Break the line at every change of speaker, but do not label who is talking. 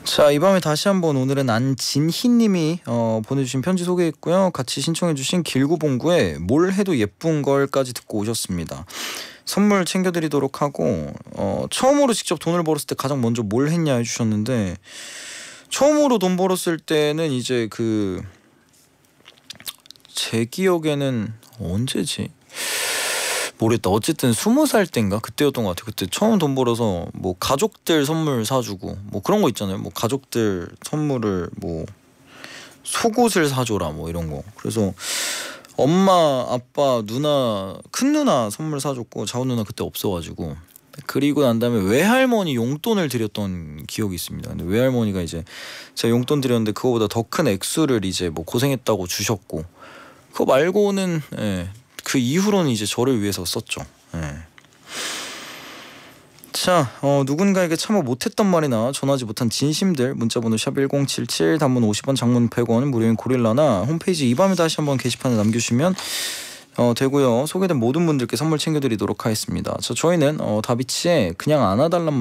자, 이 밤에 다시 한번 오늘은 안진희님이 보내주신 편지 소개했고요. 같이 신청해주신 길구봉구의 뭘 해도 예쁜 걸까지 듣고 오셨습니다. 선물 챙겨드리도록 하고 처음으로 직접 돈을 벌었을 때 가장 먼저 뭘 했냐 해주셨는데, 처음으로 돈 벌었을 때는 이제 제 기억에는 언제지? 모르겠다. 어쨌든 20살 때인가 그때였던 것 같아요. 그때 처음 돈 벌어서 뭐 가족들 선물 사주고 뭐 그런 거 있잖아요. 뭐 가족들 선물을 뭐 속옷을 사줘라 뭐 이런 거. 그래서 엄마, 아빠, 누나, 큰 누나 선물 사줬고 자운 누나 그때 없어가지고, 그리고 난 다음에 외할머니 용돈을 드렸던 기억이 있습니다. 근데 외할머니가 이제 제가 용돈 드렸는데 그거보다 더 큰 액수를 이제 뭐 고생했다고 주셨고, 그거 말고는 그 이후로는 이제 저를 위해서 썼죠. 자, 누군가에게 참아 못했던 말이나 전하지 못한 진심들 문자번호 샵1077, 단문 50원, 장문 100원, 무료인 고릴라나 홈페이지 이 밤에 다시 한번 게시판에 남겨주시면 되고요. 소개된 모든 분들께 선물 챙겨드리도록 하겠습니다. 저희는 다비치의 그냥 안아달란